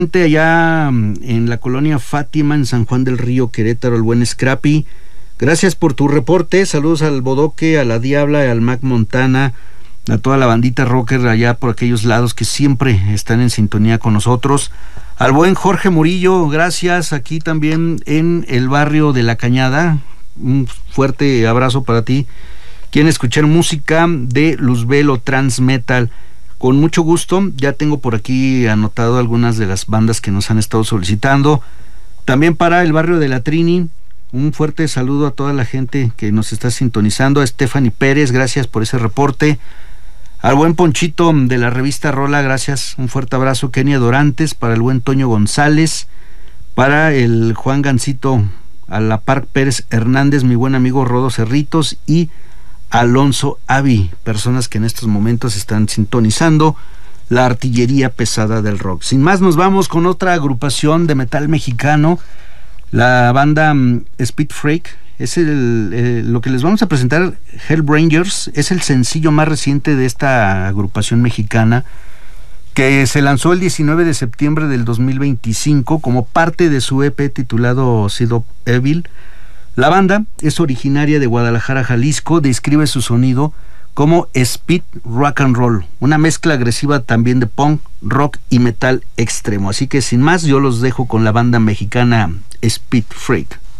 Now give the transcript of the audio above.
allá en la colonia Fátima, en San Juan del Río, Querétaro, el buen Scrappy. Gracias por tu reporte. Saludos al Bodoque, a la Diabla, al Mac Montana, a toda la bandita rocker allá por aquellos lados que siempre están en sintonía con nosotros. Al buen Jorge Murillo, gracias, aquí también en el barrio de La Cañada. Un fuerte abrazo para ti. Quieren escuchar música de Luzbel o Trans Metal. Con mucho gusto, ya tengo por aquí anotado algunas de las bandas que nos han estado solicitando. También para el barrio de La Trini, un fuerte saludo a toda la gente que nos está sintonizando. A Stephanie Pérez, gracias por ese reporte. Al buen Ponchito de la revista Rola, gracias, un fuerte abrazo. Kenia Dorantes, para el buen Toño González, para el Juan Gancito, a la Parc Pérez Hernández, mi buen amigo Rodo Cerritos y Alonso Avi, personas que en estos momentos están sintonizando la artillería pesada del rock. Sin más, nos vamos con otra agrupación de metal mexicano, la banda Speed Freak. Es lo que les vamos a presentar, Hellrangers, es el sencillo más reciente de esta agrupación mexicana, que se lanzó el 19 de septiembre del 2025 como parte de su EP titulado Seed of Evil. La banda es originaria de Guadalajara, Jalisco, describe su sonido como speed rock and roll, una mezcla agresiva también de punk, rock y metal extremo. Así que sin más, yo los dejo con la banda mexicana Speed Freak.